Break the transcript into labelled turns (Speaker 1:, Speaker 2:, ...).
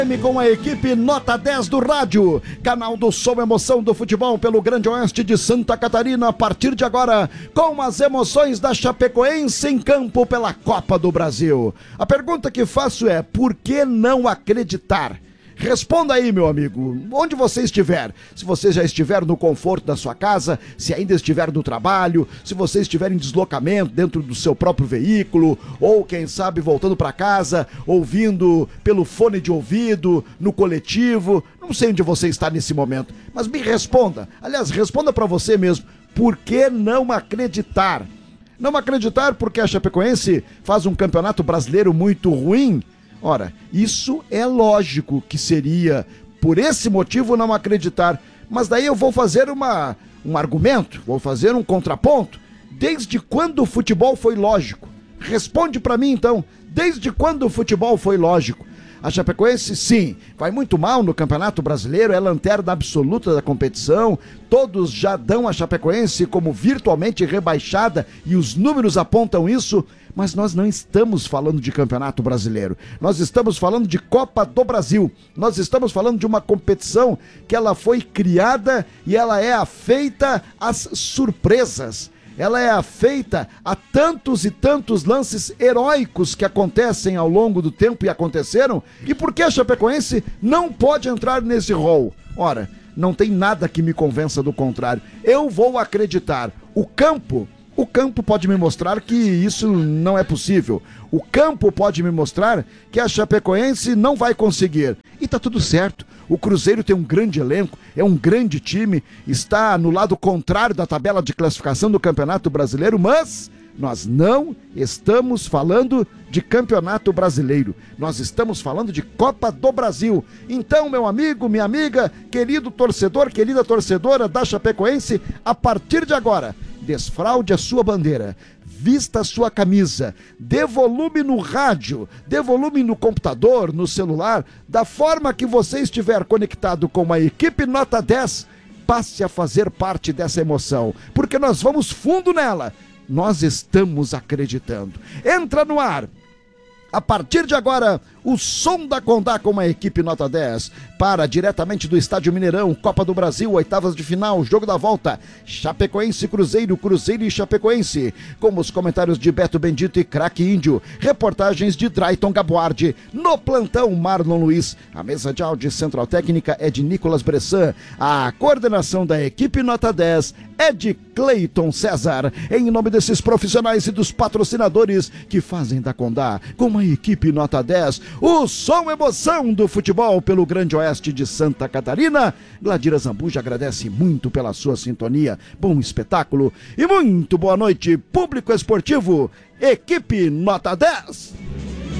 Speaker 1: Com a equipe Nota 10 do rádio, canal do Som Emoção do Futebol pelo Grande Oeste de Santa Catarina, a partir de agora, com as emoções da Chapecoense em campo pela Copa do Brasil. A pergunta que faço é, por que não acreditar? Responda aí, meu amigo, onde você estiver. Se você já estiver no conforto da sua casa, se ainda estiver no trabalho, se você estiver em deslocamento dentro do seu próprio veículo, ou quem sabe voltando para casa, ouvindo pelo fone de ouvido, no coletivo, não sei onde você está nesse momento, mas me responda. Aliás, responda para você mesmo, por que não acreditar? Não acreditar porque a Chapecoense faz um campeonato brasileiro muito ruim? Ora, isso é lógico que seria, por esse motivo, não acreditar. Mas daí eu vou fazer um argumento, vou fazer um contraponto. Desde quando o futebol foi lógico? Responde pra mim então, desde quando o futebol foi lógico? A Chapecoense, sim, vai muito mal no Campeonato Brasileiro, é lanterna absoluta da competição, todos já dão a Chapecoense como virtualmente rebaixada e os números apontam isso, mas nós não estamos falando de Campeonato Brasileiro, nós estamos falando de Copa do Brasil, nós estamos falando de uma competição que ela foi criada e ela é afeita às surpresas. Ela é afeita a tantos e tantos lances heróicos que acontecem ao longo do tempo e aconteceram. E por que a Chapecoense não pode entrar nesse rol? Ora, não tem nada que me convença do contrário. Eu vou acreditar. O campo pode me mostrar que isso não é possível. O campo pode me mostrar que a Chapecoense não vai conseguir. E tá tudo certo. O Cruzeiro tem um grande elenco, é um grande time, está no lado contrário da tabela de classificação do Campeonato Brasileiro, mas nós não estamos falando de Campeonato Brasileiro. Nós estamos falando de Copa do Brasil. Então, meu amigo, minha amiga, querido torcedor, querida torcedora da Chapecoense, a partir de agora, desfraude a sua bandeira, vista a sua camisa, dê volume no rádio, dê volume no computador, no celular, da forma que você estiver conectado com a equipe Nota 10, passe a fazer parte dessa emoção, porque nós vamos fundo nela, nós estamos acreditando. Entra no ar, a partir de agora, o Som da Condá com a equipe Nota 10, para diretamente do Estádio Mineirão, Copa do Brasil, oitavas de final, jogo da volta, Chapecoense, Cruzeiro, Cruzeiro e Chapecoense, com os comentários de Beto Bendito e Craque Índio, reportagens de Drayton Gaboardi, no plantão Marlon Luiz, a mesa de áudio central técnica é de Nicolas Bressan, a coordenação da equipe Nota 10 é de Cleiton César, em nome desses profissionais e dos patrocinadores que fazem da Condá, com a equipe Nota 10, o som emoção do futebol pelo Grande Oeste de Santa Catarina. Gladira Zambuja agradece muito pela sua sintonia, bom espetáculo e muito boa noite, público esportivo, equipe Nota 10.